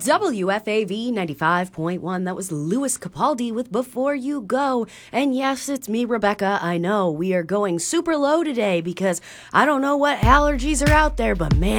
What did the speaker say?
WFAV 95.1. That was Louis Capaldi with Before You Go. And yes, it's me, Rebecca. I know we are going super low today because I don't know what allergies are out there, but man,